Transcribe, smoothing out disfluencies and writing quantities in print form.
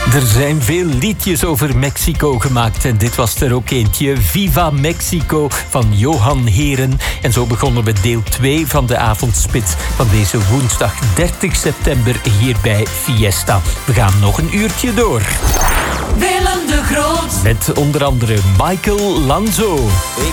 Er zijn veel liedjes over Mexico gemaakt en dit was er ook eentje. Viva Mexico van Johan Heren. En zo begonnen we deel 2 van de avondspits van deze woensdag 30 september hier bij Fiesta. We gaan nog een uurtje door. Willem de Groot. Met onder andere Michael Lanzo.